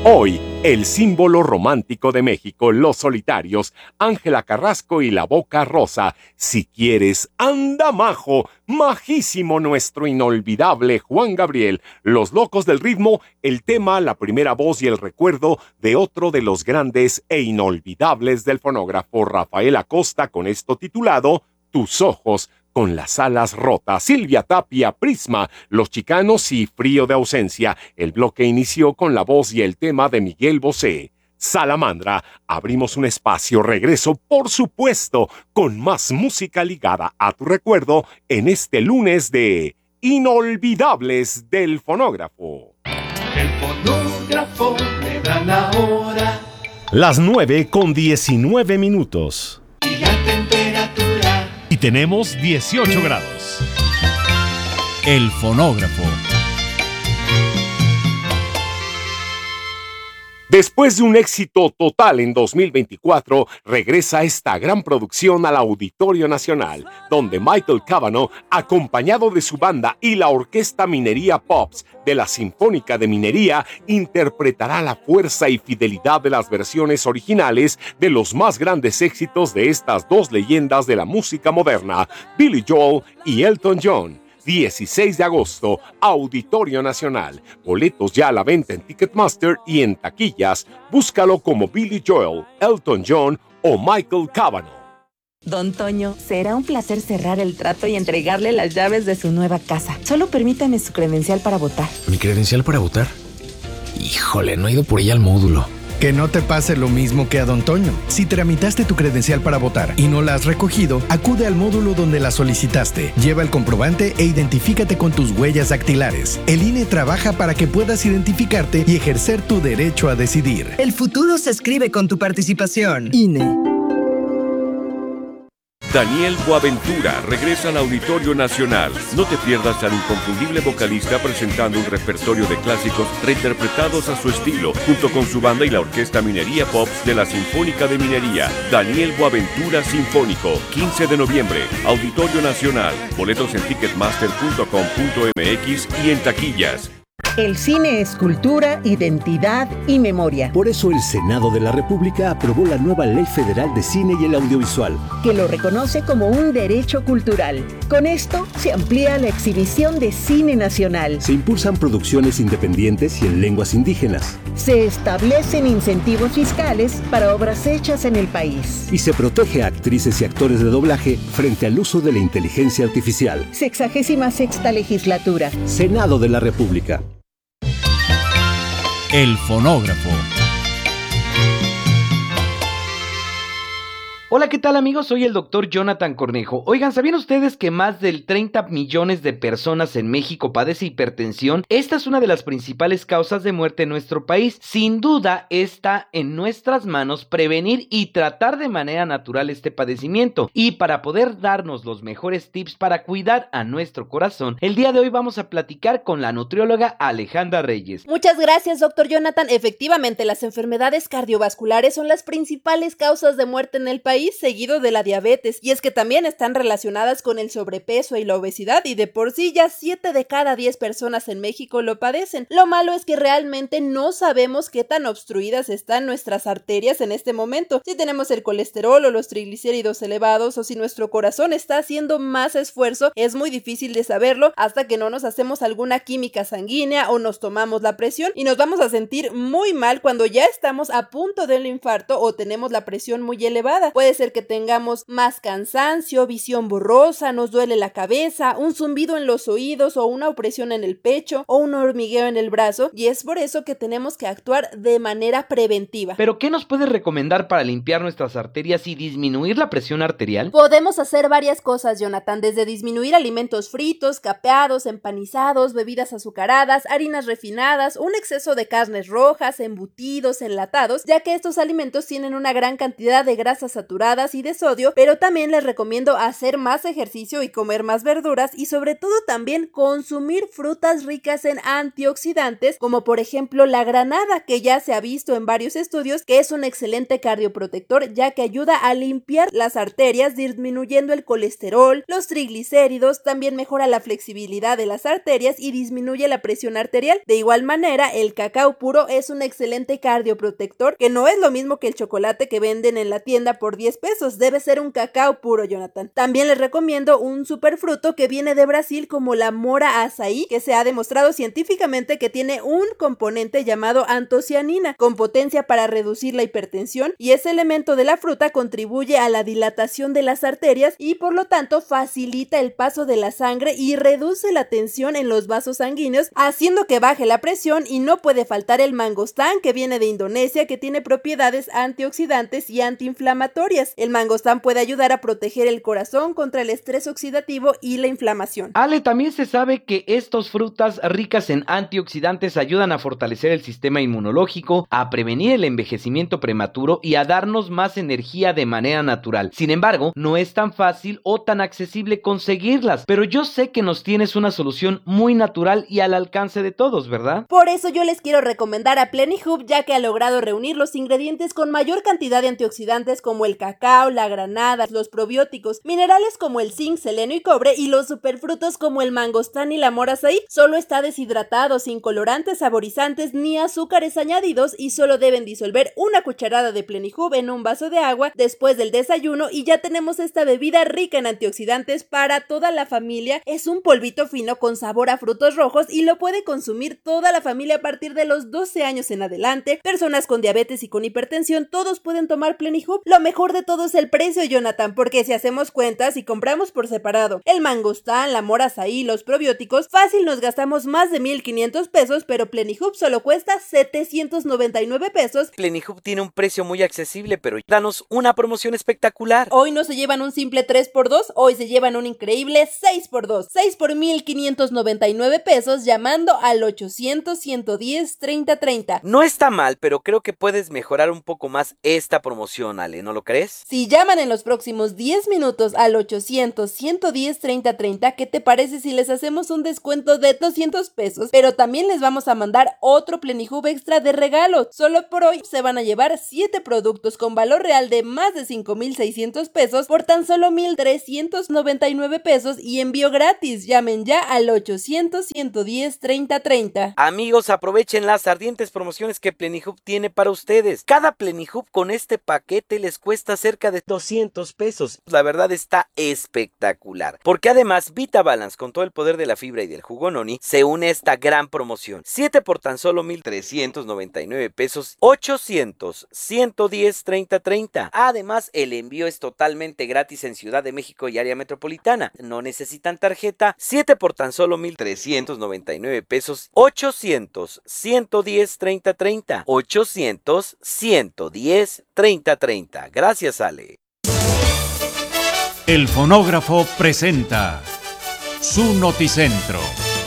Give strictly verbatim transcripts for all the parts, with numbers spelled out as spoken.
Hoy, el símbolo romántico de México, Los Solitarios, Ángela Carrasco y La Boca Rosa. Si quieres, anda majo, majísimo nuestro inolvidable Juan Gabriel. Los Locos del Ritmo, el tema, la primera voz y el recuerdo de otro de los grandes e inolvidables del fonógrafo, Rafael Acosta, con esto titulado Tus Ojos con las alas rotas. Silvia Tapia, Prisma, Los Chicanos y Frío de Ausencia. El bloque inició con la voz y el tema de Miguel Bosé. Salamandra, abrimos un espacio, regreso, por supuesto, con más música ligada a tu recuerdo en este lunes de Inolvidables del Fonógrafo. El fonógrafo me da la hora. Las nueve con diecinueve minutos. Y la temperatura. Y tenemos dieciocho grados. El fonógrafo. Después de un éxito total en dos mil veinticuatro, regresa esta gran producción al Auditorio Nacional, donde Michael Cavanaugh, acompañado de su banda y la Orquesta Minería Pops de la Sinfónica de Minería, interpretará la fuerza y fidelidad de las versiones originales de los más grandes éxitos de estas dos leyendas de la música moderna, Billy Joel y Elton John. dieciséis de agosto, Auditorio Nacional. Boletos ya a la venta en Ticketmaster y en taquillas. Búscalo como Billy Joel, Elton John o Michael Cavanaugh. Don Toño, será un placer cerrar el trato y entregarle las llaves de su nueva casa. Solo permítame su credencial para votar. ¿Mi credencial para votar? Híjole, no he ido por ella al módulo. Que no te pase lo mismo que a Don Toño. Si tramitaste tu credencial para votar y no la has recogido, acude al módulo donde la solicitaste. Lleva el comprobante e identifícate con tus huellas dactilares. El I N E trabaja para que puedas identificarte y ejercer tu derecho a decidir. El futuro se escribe con tu participación. I N E. Daniel Boaventura regresa al Auditorio Nacional. No te pierdas al inconfundible vocalista presentando un repertorio de clásicos reinterpretados a su estilo, junto con su banda y la Orquesta Minería Pops de la Sinfónica de Minería. Daniel Boaventura Sinfónico, quince de noviembre, Auditorio Nacional. Boletos en ticketmaster punto com punto m x y en taquillas. El cine es cultura, identidad y memoria. Por eso el Senado de la República aprobó la nueva Ley Federal de Cine y el Audiovisual, que lo reconoce como un derecho cultural. Con esto se amplía la exhibición de cine nacional. Se impulsan producciones independientes y en lenguas indígenas. Se establecen incentivos fiscales para obras hechas en el país. Y se protege a actrices y actores de doblaje frente al uso de la inteligencia artificial. Sexagésima sexta legislatura. Senado de la República. El fonógrafo. Hola, ¿qué tal amigos? Soy el doctor Jonathan Cornejo. Oigan, ¿sabían ustedes que más del treinta millones de personas en México padece hipertensión? Esta es una de las principales causas de muerte en nuestro país. Sin duda, está en nuestras manos prevenir y tratar de manera natural este padecimiento. Y para poder darnos los mejores tips para cuidar a nuestro corazón, el día de hoy vamos a platicar con la nutrióloga Alejandra Reyes. Muchas gracias, doctor Jonathan. Efectivamente, las enfermedades cardiovasculares son las principales causas de muerte en el país, seguido de la diabetes, y es que también están relacionadas con el sobrepeso y la obesidad, y de por sí ya siete de cada diez personas en México lo padecen. Lo malo es que realmente no sabemos qué tan obstruidas están nuestras arterias en este momento, si tenemos el colesterol o los triglicéridos elevados, o si nuestro corazón está haciendo más esfuerzo. Es muy difícil de saberlo hasta que no nos hacemos alguna química sanguínea o nos tomamos la presión, y nos vamos a sentir muy mal cuando ya estamos a punto del infarto o tenemos la presión muy elevada. Puede ser que tengamos más cansancio, visión borrosa, nos duele la cabeza, un zumbido en los oídos o una opresión en el pecho o un hormigueo en el brazo, y es por eso que tenemos que actuar de manera preventiva. ¿Pero qué nos puedes recomendar para limpiar nuestras arterias y disminuir la presión arterial? Podemos hacer varias cosas, Jonathan, desde disminuir alimentos fritos, capeados, empanizados, bebidas azucaradas, harinas refinadas, un exceso de carnes rojas, embutidos, enlatados, ya que estos alimentos tienen una gran cantidad de grasas saturadas saturadas y de sodio, pero también les recomiendo hacer más ejercicio y comer más verduras y sobre todo también consumir frutas ricas en antioxidantes, como por ejemplo la granada, que ya se ha visto en varios estudios que es un excelente cardioprotector, ya que ayuda a limpiar las arterias disminuyendo el colesterol, los triglicéridos, también mejora la flexibilidad de las arterias y disminuye la presión arterial. De igual manera, el cacao puro es un excelente cardioprotector, que no es lo mismo que el chocolate que venden en la tienda por diez pesos, debe ser un cacao puro, Jonathan. También les recomiendo un superfruto que viene de Brasil como la mora azaí, que se ha demostrado científicamente que tiene un componente llamado antocianina, con potencia para reducir la hipertensión, y ese elemento de la fruta contribuye a la dilatación de las arterias y por lo tanto facilita el paso de la sangre y reduce la tensión en los vasos sanguíneos, haciendo que baje la presión. Y no puede faltar el mangostán, que viene de Indonesia, que tiene propiedades antioxidantes y antiinflamatorias. El mangostán puede ayudar a proteger el corazón contra el estrés oxidativo y la inflamación. Ale, también se sabe que estas frutas ricas en antioxidantes ayudan a fortalecer el sistema inmunológico, a prevenir el envejecimiento prematuro y a darnos más energía de manera natural. Sin embargo, no es tan fácil o tan accesible conseguirlas, pero yo sé que nos tienes una solución muy natural y al alcance de todos, ¿verdad? Por eso yo les quiero recomendar a Plenihub, ya que ha logrado reunir los ingredientes con mayor cantidad de antioxidantes como el cacao, la granada, los probióticos, minerales como el zinc, selenio y cobre, y los superfrutos como el mangostán y la mora azaí. Solo está deshidratado, sin colorantes, saborizantes ni azúcares añadidos, y solo deben disolver una cucharada de Plenihub en un vaso de agua después del desayuno y ya tenemos esta bebida rica en antioxidantes para toda la familia. Es un polvito fino con sabor a frutos rojos y lo puede consumir toda la familia a partir de los doce años en adelante. Personas con diabetes y con hipertensión, todos pueden tomar Plenihub. Lo mejor de todo es el precio, Jonathan, porque si hacemos cuentas y compramos por separado el mangostán, la mora azaí, los probióticos, fácil nos gastamos más de mil quinientos pesos, pero Plenihub solo cuesta setecientos noventa y nueve pesos. Plenihub tiene un precio muy accesible, pero danos una promoción espectacular. Hoy no se llevan un simple tres por dos, hoy se llevan un increíble seis por dos. seis por mil quinientos noventa y nueve pesos llamando al ochocientos, ciento diez, treinta, treinta. No está mal, pero creo que puedes mejorar un poco más esta promoción, Ale, ¿no lo crees? Si llaman en los próximos diez minutos al ochocientos, ciento diez, treinta, treinta, ¿qué te parece si les hacemos un descuento de doscientos pesos? Pero también les vamos a mandar otro Plenihub extra de regalo. Solo por hoy se van a llevar siete productos con valor real de más de cinco mil seiscientos pesos por tan solo mil trescientos noventa y nueve pesos y envío gratis. Llamen ya al ochocientos, ciento diez, treinta, treinta. Amigos, aprovechen las ardientes promociones que Plenihub tiene para ustedes. Cada Plenihub con este paquete les cuesta cerca de doscientos pesos. La verdad está espectacular, porque además VitaBalance, con todo el poder de la fibra y del jugo noni, se une a esta gran promoción. siete por tan solo mil trescientos noventa y nueve pesos, ochocientos, ciento diez, treinta, treinta. Además, el envío es totalmente gratis en Ciudad de México y área metropolitana. No necesitan tarjeta. siete por tan solo mil trescientos noventa y nueve pesos, ochocientos, ciento diez, treinta, treinta. ochocientos, ciento diez, treinta, treinta. Gracias, Ale. El Fonógrafo presenta su Noticentro.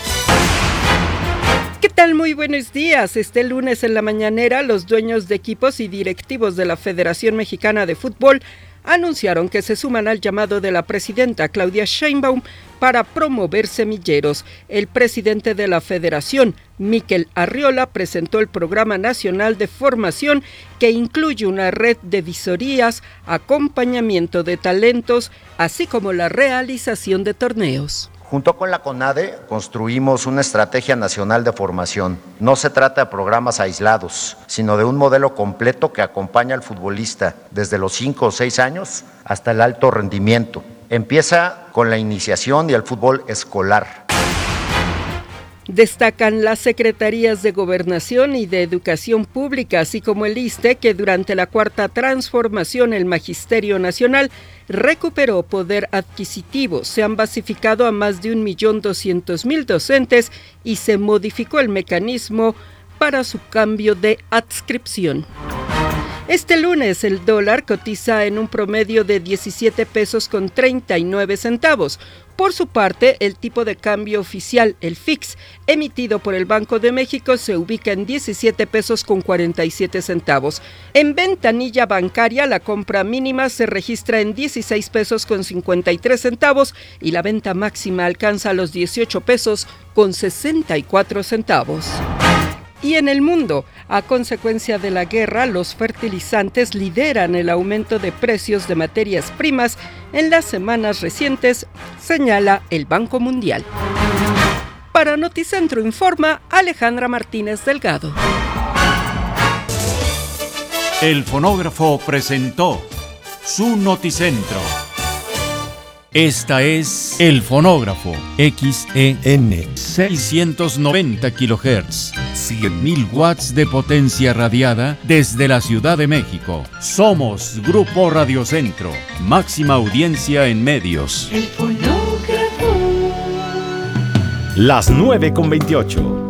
¿Qué tal? Muy buenos días. Este lunes en la mañanera, los dueños de equipos y directivos de la Federación Mexicana de Fútbol anunciaron que se suman al llamado de la presidenta Claudia Sheinbaum para promover semilleros. El presidente de la Federación, Miquel Arriola, presentó el Programa Nacional de Formación, que incluye una red de visorías, acompañamiento de talentos, así como la realización de torneos. Junto con la CONADE construimos una estrategia nacional de formación. No se trata de programas aislados, sino de un modelo completo que acompaña al futbolista desde los cinco o seis años hasta el alto rendimiento. Empieza con la iniciación y el fútbol escolar. Destacan las secretarías de Gobernación y de Educación Pública, así como el ISSSTE, que durante la cuarta transformación el Magisterio Nacional recuperó poder adquisitivo. Se han basificado a más de un millón doscientos mil docentes y se modificó el mecanismo para su cambio de adscripción. Este lunes el dólar cotiza en un promedio de diecisiete pesos con treinta y nueve centavos. Por su parte, el tipo de cambio oficial, el F I X, emitido por el Banco de México, se ubica en diecisiete pesos con cuarenta y siete centavos. En ventanilla bancaria, la compra mínima se registra en dieciséis pesos con cincuenta y tres centavos y la venta máxima alcanza los dieciocho pesos con sesenta y cuatro centavos. Y en el mundo, a consecuencia de la guerra, los fertilizantes lideran el aumento de precios de materias primas en las semanas recientes, señala el Banco Mundial. Para Noticentro informa Alejandra Martínez Delgado. El fonógrafo presentó su Noticentro. Esta es El Fonógrafo, X E N, seiscientos noventa kilohertz, cien mil watts de potencia radiada desde la Ciudad de México. Somos Grupo Radiocentro, máxima audiencia en medios. El fonógrafo. Las nueve con veintiocho.